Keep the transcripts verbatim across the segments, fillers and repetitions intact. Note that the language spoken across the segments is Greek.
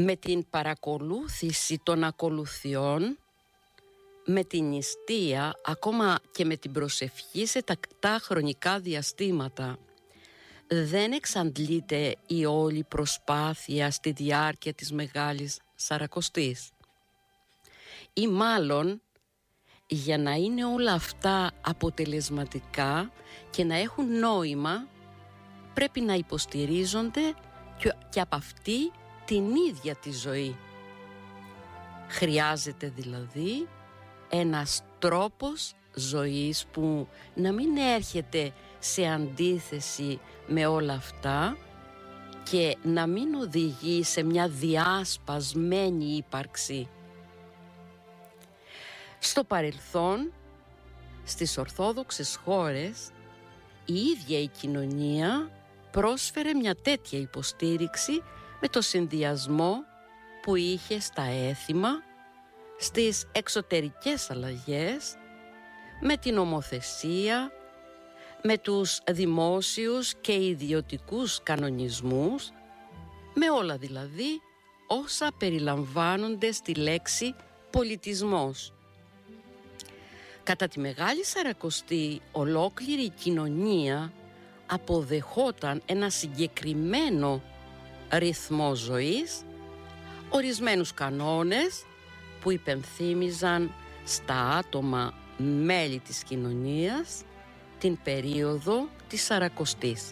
με την παρακολούθηση των ακολουθιών, με την νηστεία, ακόμα και με την προσευχή σε τακτά χρονικά διαστήματα, δεν εξαντλείται η όλη προσπάθεια στη διάρκεια της Μεγάλης Σαρακοστής. Ή μάλλον, για να είναι όλα αυτά αποτελεσματικά και να έχουν νόημα, πρέπει να υποστηρίζονται και από αυτή την ίδια τη ζωή. Χρειάζεται δηλαδή ένας τρόπος ζωής που να μην έρχεται σε αντίθεση με όλα αυτά και να μην οδηγεί σε μια διάσπασμένη ύπαρξη. Στο παρελθόν, στις Ορθόδοξες χώρες, η ίδια η κοινωνία πρόσφερε μια τέτοια υποστήριξη με το συνδυασμό που είχε στα έθιμα, στις εξωτερικές αλλαγές, με την ομοθεσία, με τους δημόσιους και ιδιωτικούς κανονισμούς, με όλα δηλαδή όσα περιλαμβάνονται στη λέξη πολιτισμός. Κατά τη Μεγάλη Σαρακοστή, ολόκληρη η κοινωνία αποδεχόταν ένα συγκεκριμένο ρυθμό ζωής, ορισμένους κανόνες που υπενθύμιζαν στα άτομα μέλη της κοινωνίας την περίοδο της Σαρακοστής.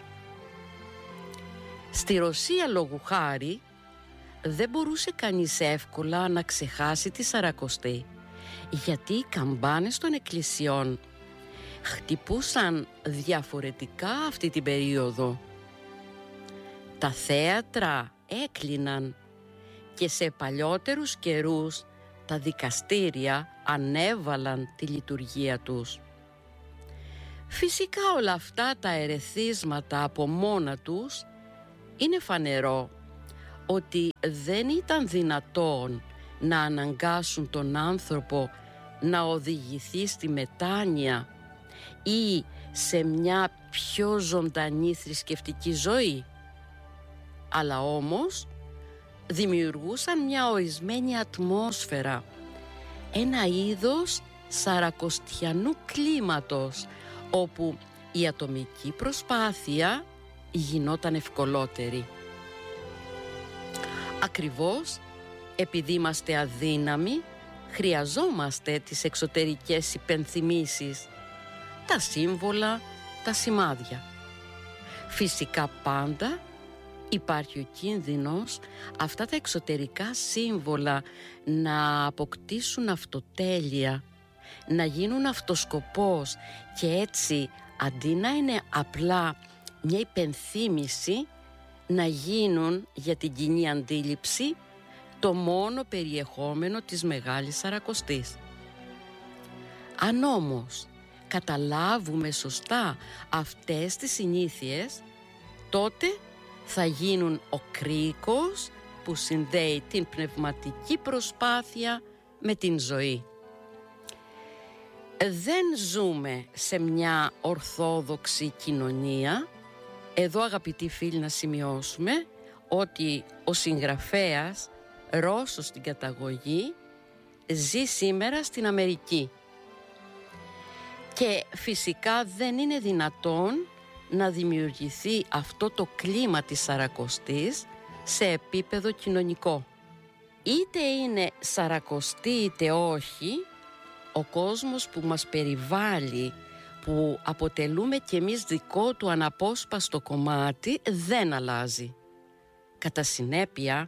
Στη Ρωσία, λόγου χάρη, δεν μπορούσε κανείς εύκολα να ξεχάσει τη Σαρακοστή, γιατί οι καμπάνες των εκκλησιών χτυπούσαν διαφορετικά αυτή την περίοδο. Τα θέατρα έκλειναν και σε παλιότερους καιρούς τα δικαστήρια ανέβαλαν τη λειτουργία τους. Φυσικά όλα αυτά τα ερεθίσματα από μόνα τους είναι φανερό ότι δεν ήταν δυνατόν να αναγκάσουν τον άνθρωπο να οδηγηθεί στη μετάνοια ή σε μια πιο ζωντανή θρησκευτική ζωή, αλλά όμως δημιουργούσαν μια ορισμένη ατμόσφαιρα, ένα είδος σαρακοστιανού κλίματος, όπου η ατομική προσπάθεια γινόταν ευκολότερη. Ακριβώς επειδή είμαστε αδύναμοι, χρειαζόμαστε τις εξωτερικές υπενθυμίσεις, τα σύμβολα, τα σημάδια. Φυσικά πάντα υπάρχει ο κίνδυνος αυτά τα εξωτερικά σύμβολα να αποκτήσουν αυτοτέλεια, να γίνουν αυτοσκοπός και έτσι αντί να είναι απλά μια υπενθύμηση, να γίνουν για την κοινή αντίληψη το μόνο περιεχόμενο της Μεγάλης Σαρακοστής. Αν όμως καταλάβουμε σωστά αυτές τις συνήθειες, τότε θα γίνουν ο κρίκος που συνδέει την πνευματική προσπάθεια με την ζωή. Δεν ζούμε σε μια ορθόδοξη κοινωνία. Εδώ, αγαπητοί φίλοι, να σημειώσουμε ότι ο συγγραφέας, Ρώσος στην καταγωγή, ζει σήμερα στην Αμερική. Και φυσικά δεν είναι δυνατόν να δημιουργηθεί αυτό το κλίμα της Σαρακοστής σε επίπεδο κοινωνικό. Είτε είναι Σαρακοστή είτε όχι, ο κόσμος που μας περιβάλλει, που αποτελούμε κι εμείς δικό του αναπόσπαστο κομμάτι, δεν αλλάζει. Κατά συνέπεια,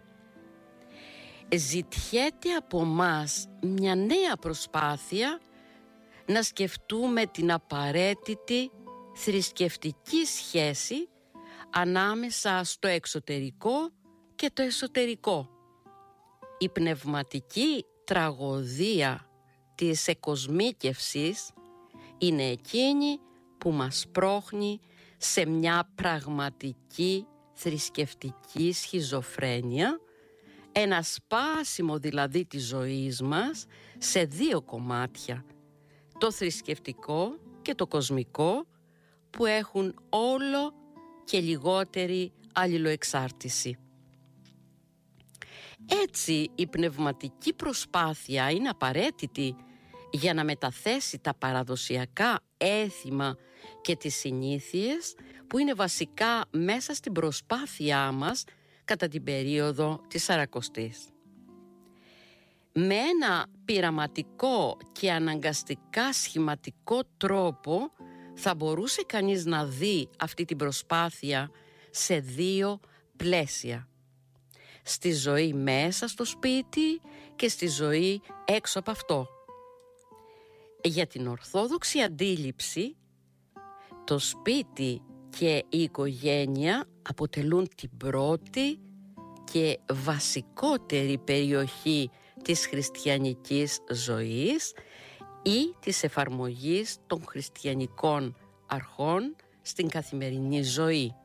ζητιέται από μας μια νέα προσπάθεια να σκεφτούμε την απαραίτητη θρησκευτική σχέση ανάμεσα στο εξωτερικό και το εσωτερικό. Η πνευματική τραγωδία της εκοσμίκευσης είναι εκείνη που μας πρόχνει σε μια πραγματική θρησκευτική σχιζοφρένεια, ένα σπάσιμο δηλαδή της ζωής μας σε δύο κομμάτια, το θρησκευτικό και το κοσμικό, που έχουν όλο και λιγότερη αλληλοεξάρτηση. Έτσι η πνευματική προσπάθεια είναι απαραίτητη για να μεταθέσει τα παραδοσιακά έθιμα και τις συνήθειες που είναι βασικά μέσα στην προσπάθειά μας κατά την περίοδο της Σαρακοστής. Με ένα πειραματικό και αναγκαστικά σχηματικό τρόπο θα μπορούσε κανείς να δει αυτή την προσπάθεια σε δύο πλαίσια. Στη ζωή μέσα στο σπίτι και στη ζωή έξω από αυτό. Για την ορθόδοξη αντίληψη, το σπίτι και η οικογένεια αποτελούν την πρώτη και βασικότερη περιοχή της χριστιανικής ζωής ή της εφαρμογής των χριστιανικών αρχών στην καθημερινή ζωή.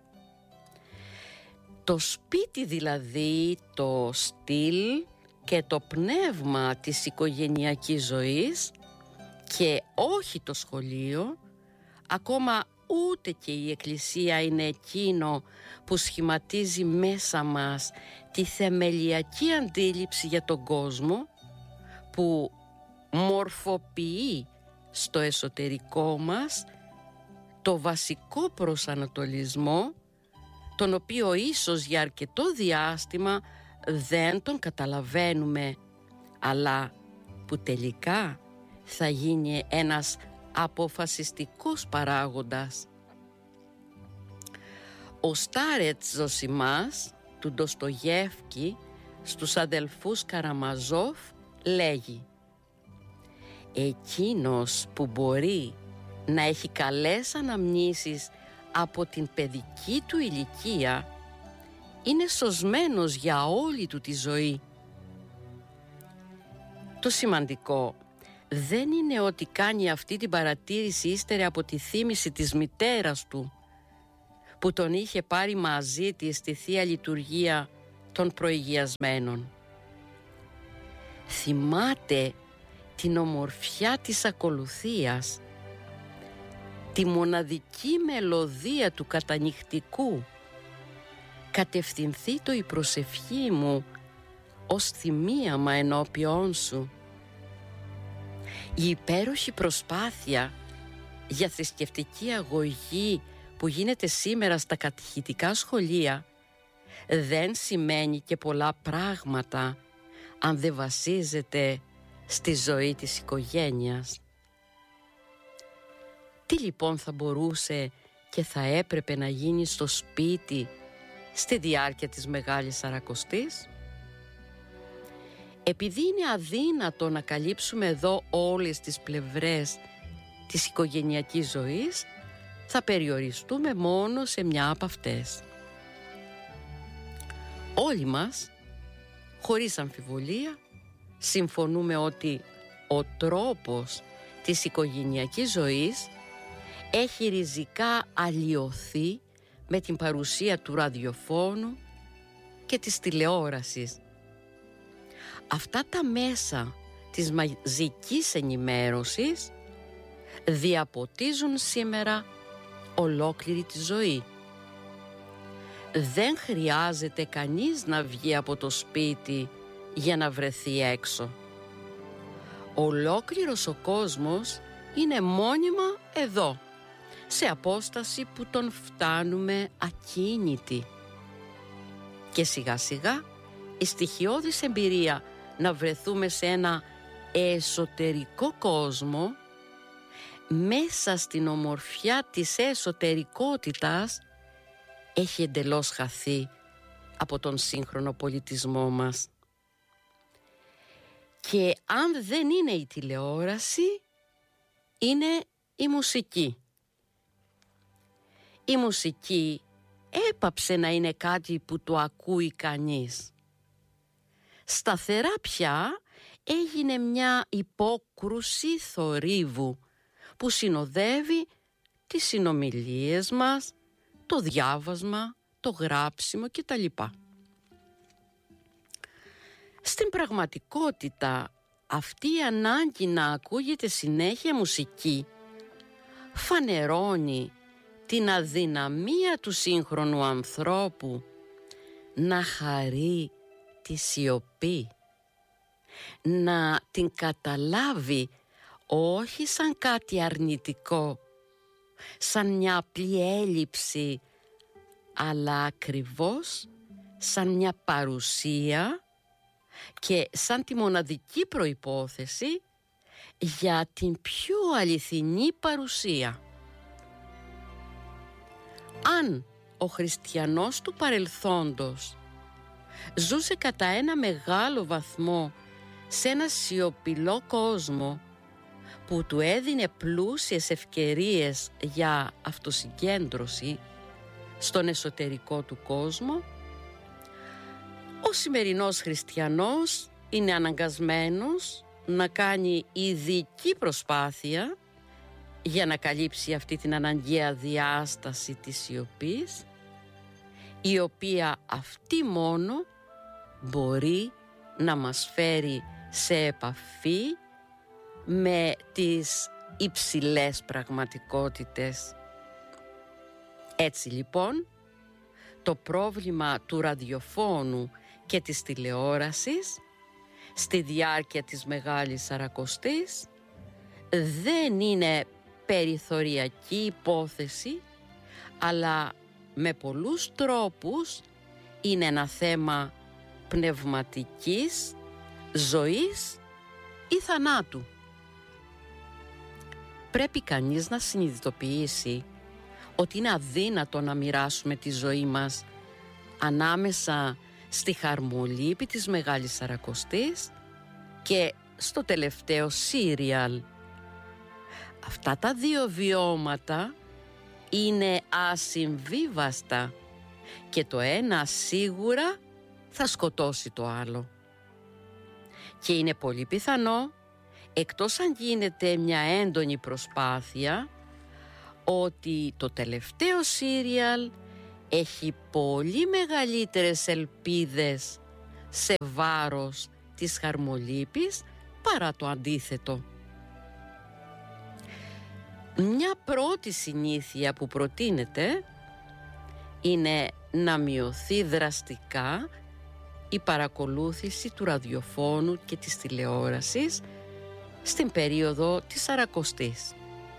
Το σπίτι δηλαδή, το στυλ και το πνεύμα της οικογενειακής ζωής και όχι το σχολείο, ακόμα ούτε και η Εκκλησία είναι εκείνο που σχηματίζει μέσα μας τη θεμελιακή αντίληψη για τον κόσμο, που μορφοποιεί στο εσωτερικό μας το βασικό προσανατολισμό, τον οποίο ίσως για αρκετό διάστημα δεν τον καταλαβαίνουμε, αλλά που τελικά θα γίνει ένας αποφασιστικός παράγοντας. Ο Στάρετς Ζωσιμάς του Ντοστογεύκη στους αδελφούς Καραμαζόφ λέγει: «Εκείνος που μπορεί να έχει καλές αναμνήσεις από την παιδική του ηλικία είναι σωσμένος για όλη του τη ζωή». Το σημαντικό δεν είναι ότι κάνει αυτή την παρατήρηση ύστερα από τη θύμηση της μητέρας του, που τον είχε πάρει μαζί της στη Θεία Λειτουργία των προηγιασμένων. Θυμάται την ομορφιά της ακολουθίας, τη μοναδική μελωδία του κατανυχτικού. Κατευθυνθήτω η προσευχή μου ως θυμίαμα ενώπιόν σου. Η υπέροχη προσπάθεια για θρησκευτική αγωγή που γίνεται σήμερα στα κατηχητικά σχολεία δεν σημαίνει και πολλά πράγματα αν δεν βασίζεται στη ζωή της οικογένειας. Τι λοιπόν θα μπορούσε και θα έπρεπε να γίνει στο σπίτι στη διάρκεια της Μεγάλης Σαρακοστής? Επειδή είναι αδύνατο να καλύψουμε εδώ όλες τις πλευρές της οικογενειακής ζωής, θα περιοριστούμε μόνο σε μια από αυτές. Όλοι μας, χωρίς αμφιβολία, συμφωνούμε ότι ο τρόπος της οικογενειακής ζωής έχει ριζικά αλλοιωθεί με την παρουσία του ραδιοφώνου και της τηλεόρασης. Αυτά τα μέσα της μαζικής ενημέρωσης διαποτίζουν σήμερα ολόκληρη τη ζωή. Δεν χρειάζεται κανείς να βγει από το σπίτι για να βρεθεί έξω. Ολόκληρος ο κόσμος είναι μόνιμα εδώ, σε απόσταση που τον φτάνουμε ακίνητοι. Και σιγά σιγά η στοιχειώδης εμπειρία να βρεθούμε σε ένα εσωτερικό κόσμο, μέσα στην ομορφιά της εσωτερικότητας, έχει εντελώς χαθεί από τον σύγχρονο πολιτισμό μας. Και αν δεν είναι η τηλεόραση, είναι η μουσική. Η μουσική έπαψε να είναι κάτι που το ακούει κανείς. Σταθερά πια έγινε μια υπόκρουση θορύβου που συνοδεύει τις συνομιλίες μας, το διάβασμα, το γράψιμο κτλ. Στην πραγματικότητα, αυτή η ανάγκη να ακούγεται συνέχεια μουσική φανερώνει την αδυναμία του σύγχρονου ανθρώπου να χαρεί τη σιωπή, να την καταλάβει όχι σαν κάτι αρνητικό, σαν μια απλή έλλειψη, αλλά ακριβώς σαν μια παρουσία και σαν τη μοναδική προϋπόθεση για την πιο αληθινή παρουσία. Αν ο χριστιανός του παρελθόντος ζούσε κατά ένα μεγάλο βαθμό σε ένα σιωπηλό κόσμο που του έδινε πλούσιες ευκαιρίες για αυτοσυγκέντρωση στον εσωτερικό του κόσμο, ο σημερινός χριστιανός είναι αναγκασμένος να κάνει ειδική προσπάθεια για να καλύψει αυτή την αναγκαία διάσταση της σιωπής, η οποία αυτή μόνο μπορεί να μας φέρει σε επαφή με τις υψηλές πραγματικότητες. Έτσι λοιπόν, το πρόβλημα του ραδιοφώνου και της τηλεόρασης στη διάρκεια της Μεγάλης Σαρακοστής δεν είναι περιθωριακή υπόθεση, αλλά με πολλούς τρόπους είναι ένα θέμα πνευματικής ζωής ή θανάτου. Πρέπει κανείς να συνειδητοποιήσει ότι είναι αδύνατο να μοιράσουμε τη ζωή μας ανάμεσα στη χαρμολύπη της Μεγάλης Σαρακοστής και στο τελευταίο σύριαλ. Αυτά τα δύο βιώματα είναι ασυμβίβαστα και το ένα σίγουρα θα σκοτώσει το άλλο. Και είναι πολύ πιθανό, εκτός αν γίνεται μια έντονη προσπάθεια, ότι το τελευταίο σύριαλ έχει πολύ μεγαλύτερες ελπίδες σε βάρος της χαρμολύπης παρά το αντίθετο. Μια πρώτη συνήθεια που προτείνεται είναι να μειωθεί δραστικά η παρακολούθηση του ραδιοφώνου και της τηλεόρασης στην περίοδο της Σαρακοστής.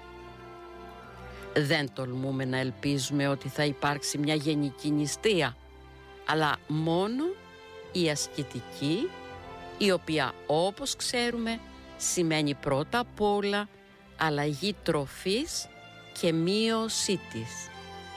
Δεν τολμούμε να ελπίζουμε ότι θα υπάρξει μια γενική νηστεία, αλλά μόνο η ασκητική, η οποία όπως ξέρουμε σημαίνει πρώτα απ' όλα αλλαγή τροφής και μείωσή της.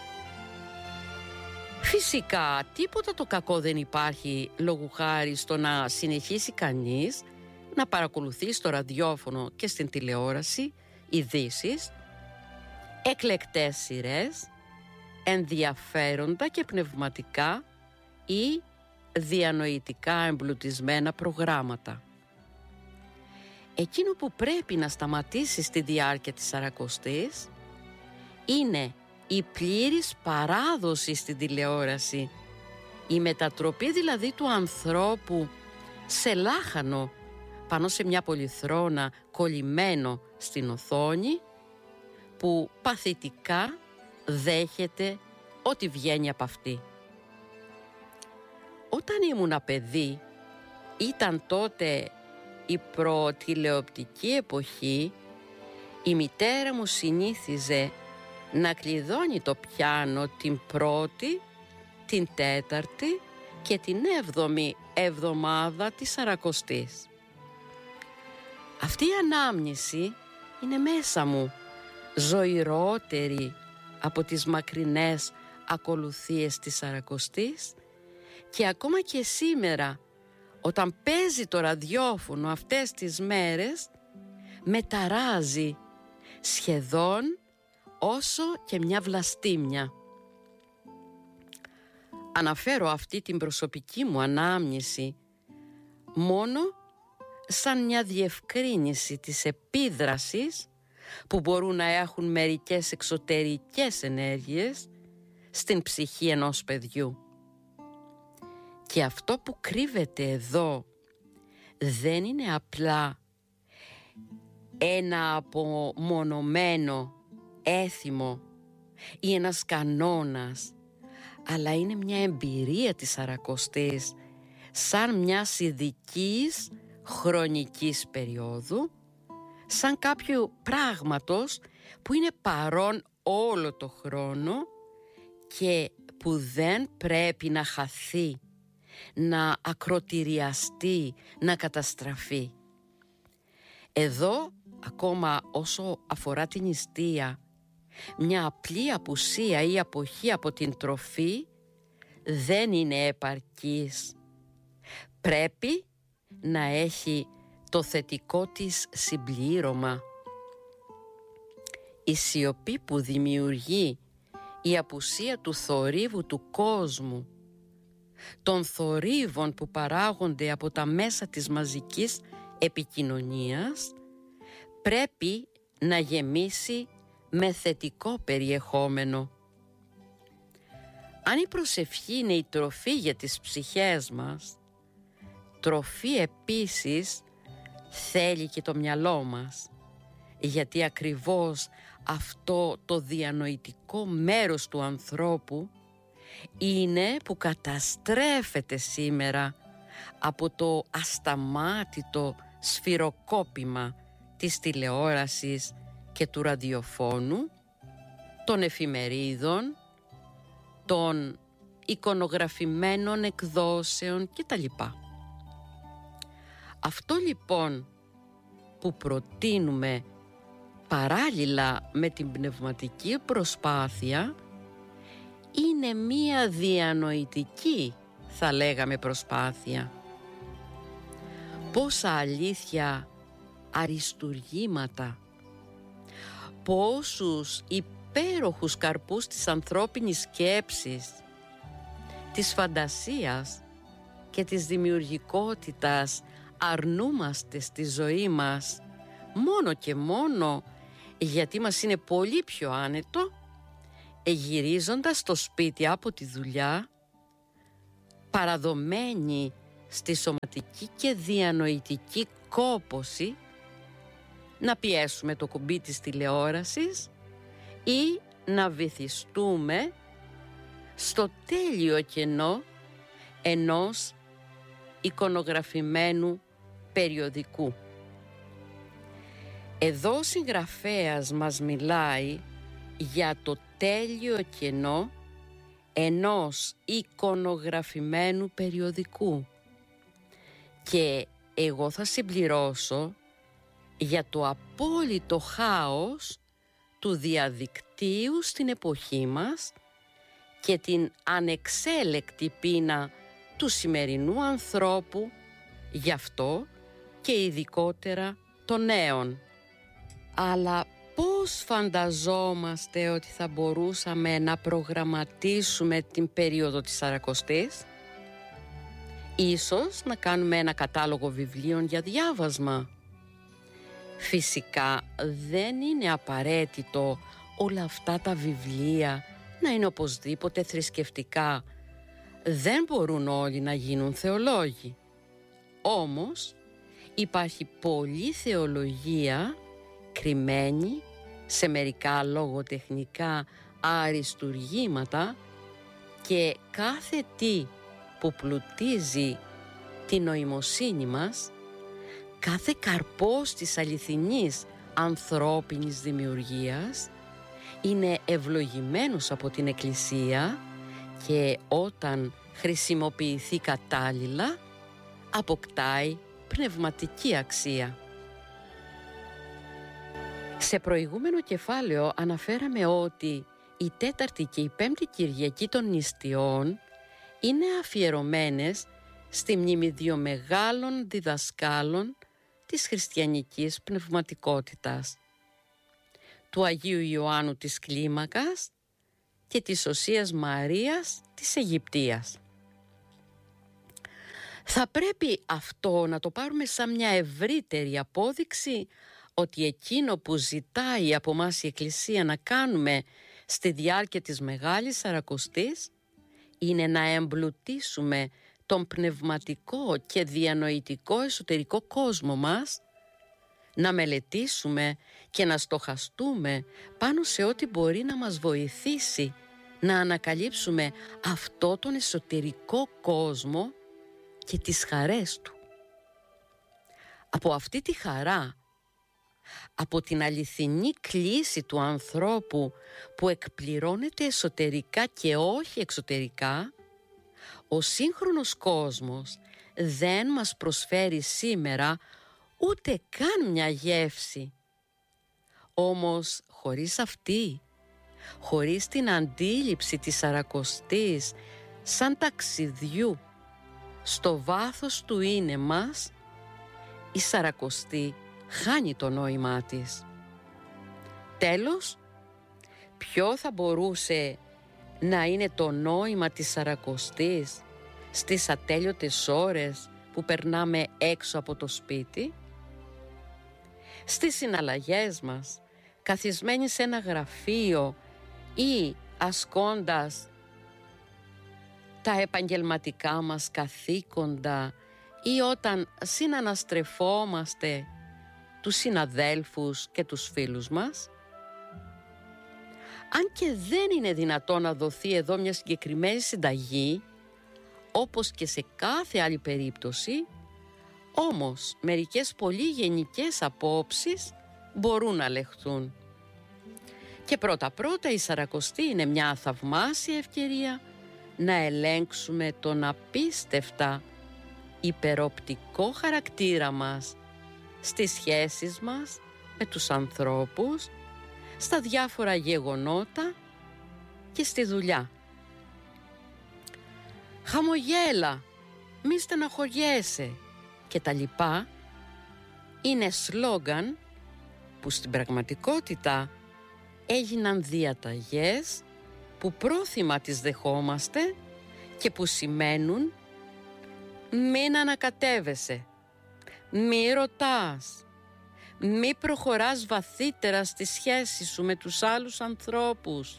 Φυσικά τίποτα το κακό δεν υπάρχει λόγου χάρη στο να συνεχίσει κανείς να παρακολουθεί στο ραδιόφωνο και στην τηλεόραση ειδήσεις, εκλεκτές σειρές, ενδιαφέροντα και πνευματικά ή διανοητικά εμπλουτισμένα προγράμματα. Εκείνο που πρέπει να σταματήσει στη διάρκεια της Σαρακοστής είναι η πλήρης παράδοση στην τηλεόραση, η μετατροπή δηλαδή του ανθρώπου σε λάχανο πάνω σε μια πολυθρόνα κολλημένο στην οθόνη, που παθητικά δέχεται ό,τι βγαίνει από αυτή. Όταν ήμουνα παιδί, ήταν τότε η προτηλεοπτική εποχή, η μητέρα μου συνήθιζε να κλειδώνει το πιάνο την πρώτη, την τέταρτη και την έβδομη εβδομάδα της Σαρακοστής. Αυτή η ανάμνηση είναι μέσα μου, ζωηρότερη από τις μακρινές ακολουθίες της Σαρακοστής, και ακόμα και σήμερα όταν παίζει το ραδιόφωνο αυτές τις μέρες με ταράζει σχεδόν όσο και μια βλαστήμια. Αναφέρω αυτή την προσωπική μου ανάμνηση μόνο σαν μια διευκρίνηση της επίδρασης που μπορούν να έχουν μερικές εξωτερικές ενέργειες στην ψυχή ενός παιδιού. Και αυτό που κρύβεται εδώ δεν είναι απλά ένα απομονωμένο έθιμο ή ένας κανόνας, αλλά είναι μια εμπειρία της Σαρακοστής σαν μιας ειδικής χρονικής περίοδου, σαν κάποιου πράγματος που είναι παρόν όλο το χρόνο και που δεν πρέπει να χαθεί, να ακροτηριαστεί, να καταστραφεί. Εδώ, ακόμα όσο αφορά την νηστεία, μια απλή απουσία ή αποχή από την τροφή δεν είναι επαρκής. Πρέπει να έχει το θετικό της συμπλήρωμα. Η σιωπή που δημιουργεί η απουσία του θορύβου του κόσμου, των θορύβων που παράγονται από τα μέσα της μαζικής επικοινωνίας, πρέπει να γεμίσει με θετικό περιεχόμενο. Αν η προσευχή είναι η τροφή για τις ψυχές μας, τροφή επίσης θέλει και το μυαλό μας, γιατί ακριβώς αυτό το διανοητικό μέρος του ανθρώπου είναι που καταστρέφεται σήμερα από το ασταμάτητο σφυροκόπημα της τηλεόρασης και του ραδιοφώνου, των εφημερίδων, των εικονογραφημένων εκδόσεων κτλ. Αυτό λοιπόν που προτείνουμε παράλληλα με την πνευματική προσπάθεια είναι μία διανοητική, θα λέγαμε, προσπάθεια. Πόσα αλήθεια αριστουργήματα, πόσους υπέροχους καρπούς της ανθρώπινης σκέψης, της φαντασίας και της δημιουργικότητας αρνούμαστε στη ζωή μας μόνο και μόνο γιατί μας είναι πολύ πιο άνετο, γυρίζοντας στο σπίτι από τη δουλειά, παραδομένοι στη σωματική και διανοητική κόπωση, να πιέσουμε το κουμπί της τηλεόρασης ή να βυθιστούμε στο τέλειο κενό ενός εικονογραφημένου περιοδικού. Εδώ ο συγγραφέας μας μιλάει για το τέλειο κενό ενός εικονογραφημένου περιοδικού και εγώ θα συμπληρώσω για το απόλυτο χάος του διαδικτύου στην εποχή μας και την ανεξέλεκτη πείνα του σημερινού ανθρώπου, γι' αυτό και ειδικότερα των νέων. Αλλά πώς φανταζόμαστε ότι θα μπορούσαμε να προγραμματίσουμε την περίοδο της Σαρακοστής? Ίσως να κάνουμε ένα κατάλογο βιβλίων για διάβασμα. Φυσικά δεν είναι απαραίτητο όλα αυτά τα βιβλία να είναι οπωσδήποτε θρησκευτικά. Δεν μπορούν όλοι να γίνουν θεολόγοι. Όμως υπάρχει πολλή θεολογία κρυμμένη σε μερικά λογοτεχνικά αριστουργήματα και κάθε τι που πλουτίζει την νοημοσύνη μας, κάθε καρπός της αληθινής ανθρώπινης δημιουργίας είναι ευλογημένος από την Εκκλησία και όταν χρησιμοποιηθεί κατάλληλα αποκτάει πνευματική αξία. Σε προηγούμενο κεφάλαιο αναφέραμε ότι η τέταρτη και η πέμπτη Κυριακή των νηστειών είναι αφιερωμένες στη μνήμη δύο μεγάλων διδασκάλων της χριστιανικής πνευματικότητας, του Αγίου Ιωάννου της Κλίμακας και της Οσίας Μαρίας της Αιγυπτίας. Θα πρέπει αυτό να το πάρουμε σαν μια ευρύτερη απόδειξη ότι εκείνο που ζητάει από μας η Εκκλησία να κάνουμε στη διάρκεια της Μεγάλης Σαρακοστής είναι να εμπλουτίσουμε τον πνευματικό και διανοητικό εσωτερικό κόσμο μας, να μελετήσουμε και να στοχαστούμε πάνω σε ό,τι μπορεί να μας βοηθήσει να ανακαλύψουμε αυτό τον εσωτερικό κόσμο και τις χαρές του. Από αυτή τη χαρά, από την αληθινή κλίση του ανθρώπου που εκπληρώνεται εσωτερικά και όχι εξωτερικά, ο σύγχρονος κόσμος δεν μας προσφέρει σήμερα ούτε καν μια γεύση. Όμως χωρίς αυτή, χωρίς την αντίληψη της Σαρακοστής σαν ταξιδιού στο βάθος του είναι μας, η Σαρακοστή χάνει το νόημά της. Τέλος, ποιο θα μπορούσε να είναι το νόημα της Σαρακοστής στις ατέλειωτες ώρες που περνάμε έξω από το σπίτι? Στις συναλλαγές μας, καθισμένοι σε ένα γραφείο ή ασκώντας τα επαγγελματικά μας καθήκοντα ή όταν συναναστρεφόμαστε τους συναδέλφους και τους φίλους μας? Αν και δεν είναι δυνατόν να δοθεί εδώ μια συγκεκριμένη συνταγή, όπως και σε κάθε άλλη περίπτωση, όμως μερικές πολύ γενικές απόψεις μπορούν να λεχθούν. Και πρώτα-πρώτα η Σαρακοστή είναι μια θαυμάσια ευκαιρία να ελέγξουμε τον απίστευτα υπεροπτικό χαρακτήρα μας στις σχέσεις μας με τους ανθρώπους, στα διάφορα γεγονότα και στη δουλειά. Χαμογέλα, μη στεναχωριέσαι και τα λοιπά είναι σλόγγαν που στην πραγματικότητα έγιναν διαταγές που πρόθυμα τις δεχόμαστε και που σημαίνουν μην ανακατεύεσαι, μη ρωτάς, μη προχωράς βαθύτερα στη σχέση σου με τους άλλους ανθρώπους.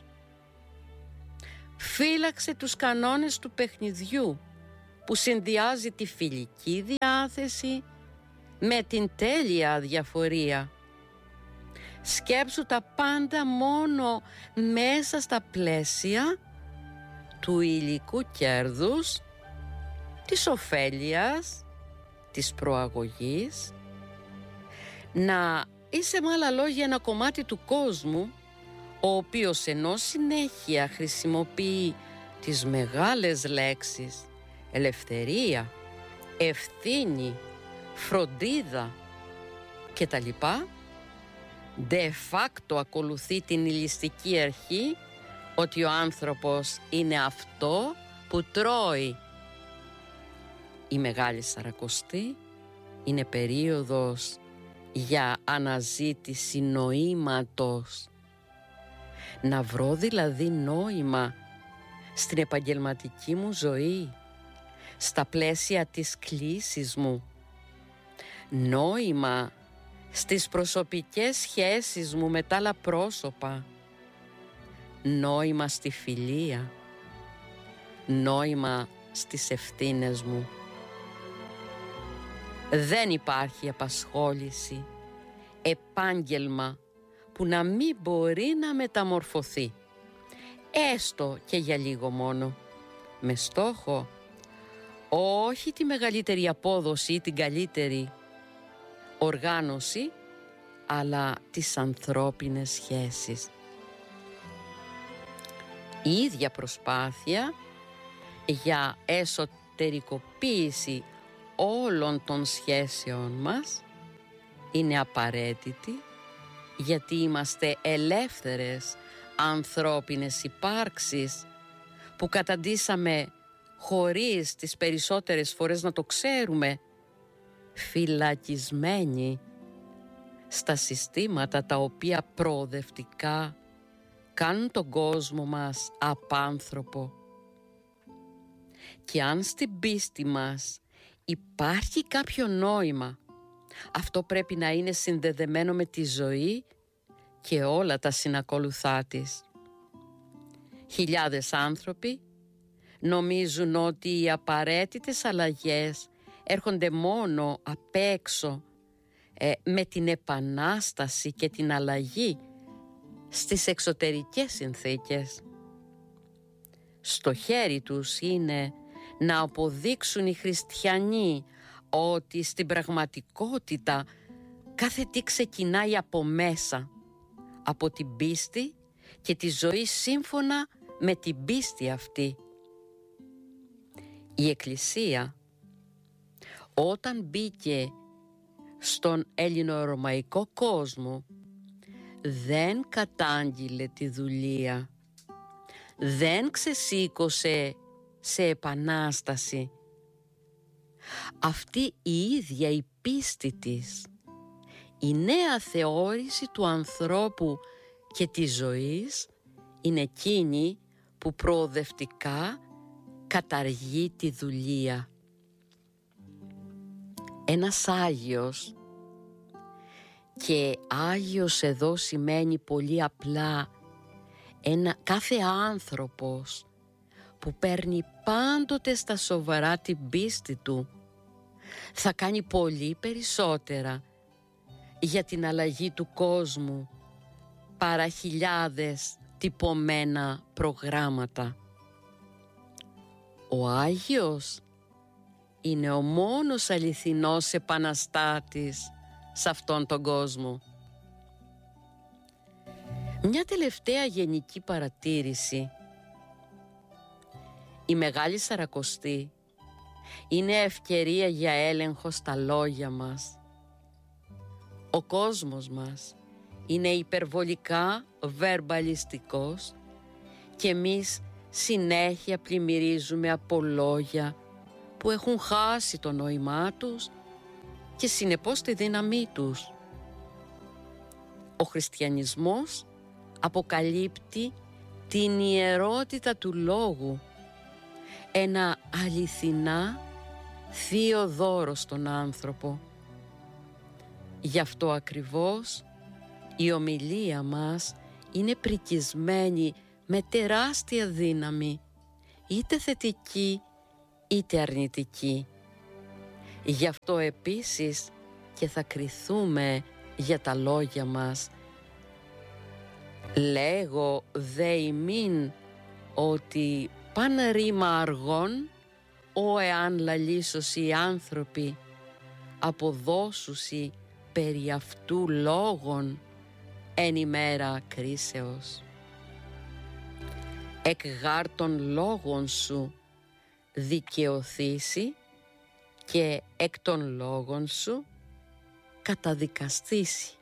Φύλαξε τους κανόνες του παιχνιδιού που συνδυάζει τη φιλική διάθεση με την τέλεια αδιαφορία. Σκέψου τα πάντα μόνο μέσα στα πλαίσια του υλικού κέρδους, της ωφέλειας, της προαγωγής. Να είσαι με άλλα λόγια ένα κομμάτι του κόσμου ο οποίος ενώ συνέχεια χρησιμοποιεί τις μεγάλες λέξεις ελευθερία, ευθύνη, φροντίδα και τα λοιπά, de facto ακολουθεί την ηλιστική αρχή ότι ο άνθρωπος είναι αυτό που τρώει. Η Μεγάλη Σαρακοστή είναι περίοδος για αναζήτηση νοήματος. Να βρω δηλαδή νόημα στην επαγγελματική μου ζωή, στα πλαίσια της κλίσης μου, νόημα στις προσωπικές σχέσεις μου με τα άλλα πρόσωπα, νόημα στη φιλία, νόημα στις ευθύνες μου. Δεν υπάρχει απασχόληση, επάγγελμα που να μην μπορεί να μεταμορφωθεί, έστω και για λίγο μόνο, με στόχο όχι τη μεγαλύτερη απόδοση ή την καλύτερη οργάνωση, αλλά τις ανθρώπινες σχέσεις. Η ίδια προσπάθεια για εσωτερικοποίηση όλων των σχέσεων μας είναι απαραίτητη, γιατί είμαστε ελεύθερες ανθρώπινες υπάρξεις που καταντήσαμε, χωρίς τις περισσότερες φορές να το ξέρουμε, φυλακισμένοι στα συστήματα τα οποία προοδευτικά κάνουν τον κόσμο μας απάνθρωπο. Και αν στην πίστη μας υπάρχει κάποιο νόημα, αυτό πρέπει να είναι συνδεδεμένο με τη ζωή και όλα τα συνακολουθά της. Χιλιάδες άνθρωποι νομίζουν ότι οι απαραίτητες αλλαγές έρχονται μόνο απ' έξω, ε, με την επανάσταση και την αλλαγή στις εξωτερικές συνθήκες. Στο χέρι τους είναι να αποδείξουν οι χριστιανοί ότι στην πραγματικότητα κάθε τι ξεκινάει από μέσα, από την πίστη και τη ζωή σύμφωνα με την πίστη αυτή. Η Εκκλησία όταν μπήκε στον ελληνορωμαϊκό κόσμο δεν κατάγγειλε τη δουλεία, δεν ξεσήκωσε σε επανάσταση. Αυτή η ίδια η πίστη της, η νέα θεώρηση του ανθρώπου και της ζωής είναι εκείνη που προοδευτικά καταργεί τη δουλεία. Ένας Άγιος, και Άγιος εδώ σημαίνει πολύ απλά ένα, κάθε άνθρωπος που παίρνει πάντοτε στα σοβαρά την πίστη του, θα κάνει πολύ περισσότερα για την αλλαγή του κόσμου παρά χιλιάδες τυπωμένα προγράμματα. Ο Άγιος είναι ο μόνος αληθινός επαναστάτης σε αυτόν τον κόσμο. Μια τελευταία γενική παρατήρηση. Η Μεγάλη Σαρακοστή είναι ευκαιρία για έλεγχο στα λόγια μας. Ο κόσμος μας είναι υπερβολικά βερμπαλιστικός και εμείς συνέχεια πλημμυρίζουμε από λόγια που έχουν χάσει το νόημά τους και συνεπώς τη δύναμή τους. Ο χριστιανισμός αποκαλύπτει την ιερότητα του λόγου, ένα αληθινά θείο δώρο στον άνθρωπο. Γι' αυτό ακριβώς η ομιλία μας είναι πρικισμένη με τεράστια δύναμη, είτε θετική είτε αρνητική. Γι' αυτό επίσης και θα κριθούμε για τα λόγια μας. Λέγω δε ημίν ότι παν ρήμα αργών, ο εάν λαλήσωσι οι άνθρωποι, αποδώσουσι περί αυτού λόγων εν ημέρα κρίσεως. Εκ γάρ των λόγων σου δικαιωθήσει και εκ των λόγων σου καταδικαστήσει.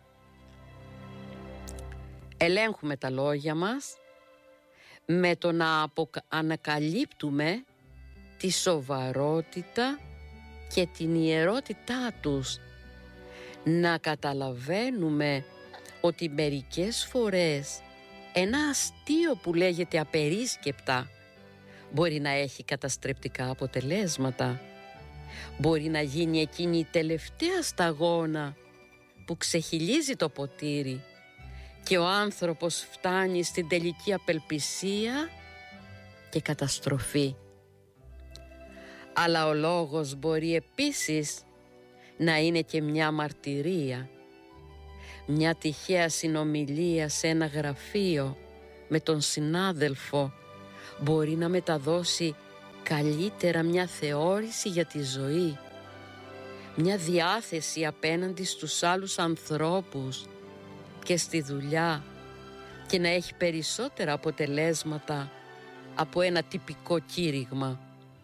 Ελέγχουμε τα λόγια μας με το να αποκα... ανακαλύπτουμε τη σοβαρότητα και την ιερότητά τους, να καταλαβαίνουμε ότι μερικές φορές ένα αστείο που λέγεται απερίσκεπτα μπορεί να έχει καταστρεπτικά αποτελέσματα. Μπορεί να γίνει εκείνη η τελευταία σταγόνα που ξεχυλίζει το ποτήρι και ο άνθρωπος φτάνει στην τελική απελπισία και καταστροφή. Αλλά ο λόγος μπορεί επίσης να είναι και μια μαρτυρία, μια τυχαία συνομιλία σε ένα γραφείο με τον συνάδελφο μπορεί να μεταδώσει καλύτερα μια θεώρηση για τη ζωή, μια διάθεση απέναντι στους άλλους ανθρώπους και στη δουλειά και να έχει περισσότερα αποτελέσματα από ένα τυπικό κήρυγμα.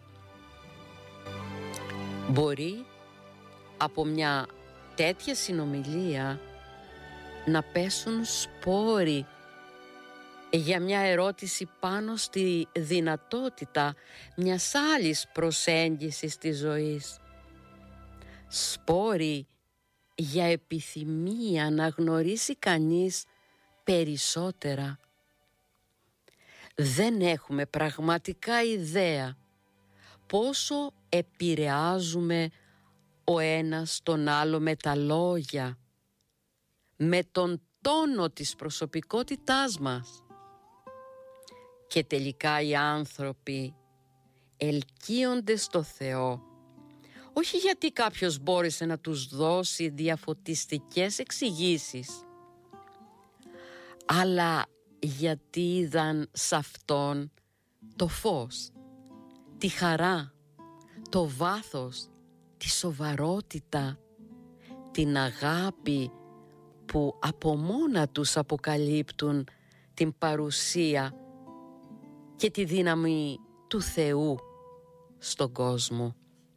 Μπορεί από μια τέτοια συνομιλία να πέσουν σπόροι για μια ερώτηση πάνω στη δυνατότητα μιας άλλης προσέγγισης της ζωής. Σπόροι για επιθυμία να γνωρίσει κανείς περισσότερα. Δεν έχουμε πραγματικά ιδέα πόσο επηρεάζουμε ο ένας τον άλλο με τα λόγια, με τον τόνο της προσωπικότητάς μας. Και τελικά οι άνθρωποι ελκύονται στο Θεό, όχι γιατί κάποιος μπόρεσε να τους δώσει διαφωτιστικές εξηγήσεις, αλλά γιατί είδαν σ' αυτόν το φως, τη χαρά, το βάθος, τη σοβαρότητα, την αγάπη που από μόνα τους αποκαλύπτουν την παρουσία και τη δύναμη του Θεού στον κόσμο.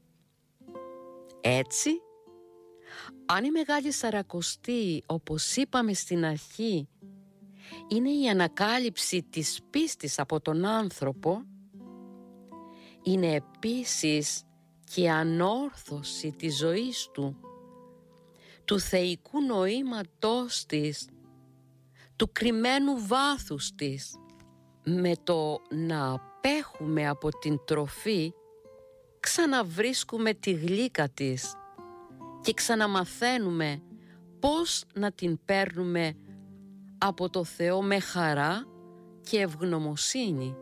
Έτσι, αν η Μεγάλη Σαρακοστή, όπως είπαμε στην αρχή, είναι η ανακάλυψη της πίστης από τον άνθρωπο, είναι επίσης και η ανόρθωση της ζωής του, του θεϊκού νοήματός της, του κρυμμένου βάθους της. Με το να απέχουμε από την τροφή, ξαναβρίσκουμε τη γλύκα της και ξαναμαθαίνουμε πώς να την παίρνουμε από το Θεό με χαρά και ευγνωμοσύνη.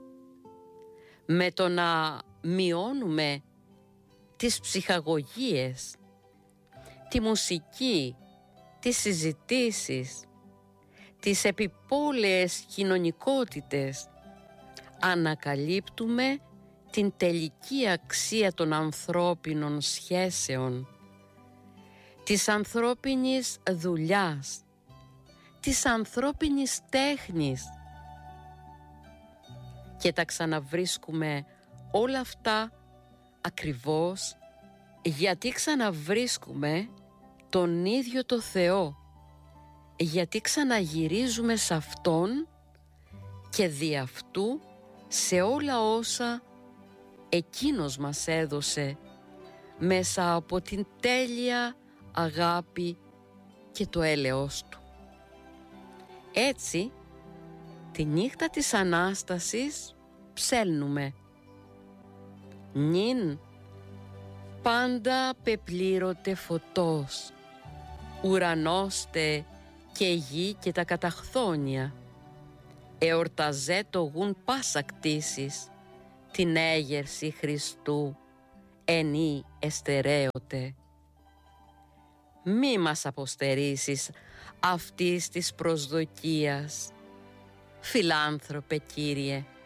Με το να μειώνουμε τις ψυχαγωγίες, τη μουσική, τις συζητήσεις, τις επιπόλαιες κοινωνικότητες, ανακαλύπτουμε την τελική αξία των ανθρώπινων σχέσεων, της ανθρώπινης δουλειάς, της ανθρώπινης τέχνης, και τα ξαναβρίσκουμε όλα αυτά ακριβώς γιατί ξαναβρίσκουμε τον ίδιο το Θεό, γιατί ξαναγυρίζουμε σε Αυτόν και δι' αυτού σε όλα όσα Εκείνος μας έδωσε μέσα από την τέλεια αγάπη και το έλεος Του. Έτσι, τη νύχτα της Ανάστασης ψέλνουμε. Νυν πάντα πεπλήρωτε φωτός, ουρανώστε και γη και τα καταχθόνια, εορταζέ το γουν πάσα κτήσεις, την έγερση Χριστού ενή εστερέωτε. Μη μας αποστερήσεις αυτής της προσδοκίας, φιλάνθρωπε Κύριε.